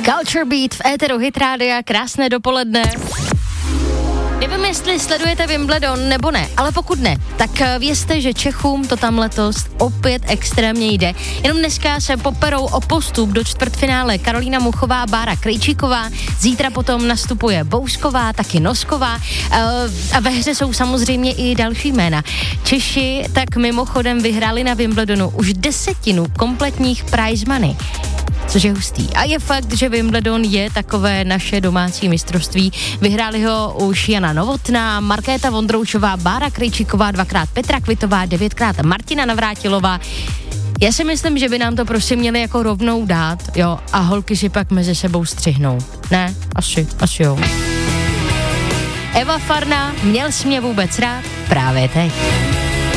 Culture Beat v éteru Hit Rádia, krásné dopoledne. Nevím, jestli sledujete Wimbledon nebo ne, ale pokud ne, tak vězte, že Čechům to tam letos opět extrémně jde. Jenom dneska se poperou o postup do čtvrtfinále Karolína Muchová, Bára Krejčíková, zítra potom nastupuje Bousková, taky Nosková a ve hře jsou samozřejmě i další jména. Češi tak mimochodem vyhráli na Wimbledonu už 10 kompletních prize money. Což je hustý. A je fakt, že Wimbledon je takové naše domácí mistrovství. Vyhráli ho už Jana Novotná, Markéta Vondroušová, Bára Krejčíková, 2x Petra Kvitová, 9x Martina Navrátilová. Já si myslím, že by nám to prostě měli jako rovnou dát, jo, a holky si pak mezi sebou střihnou. Ne? Asi jo. Eva Farná, měl jsi mě vůbec rád? Právě teď.